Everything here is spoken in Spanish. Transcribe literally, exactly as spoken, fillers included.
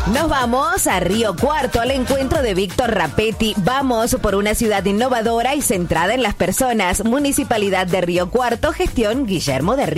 Nos vamos a Río Cuarto al encuentro de Víctor Rapetti. Vamos por una ciudad innovadora y centrada en las personas. Municipalidad de Río Cuarto, gestión Guillermo de Río.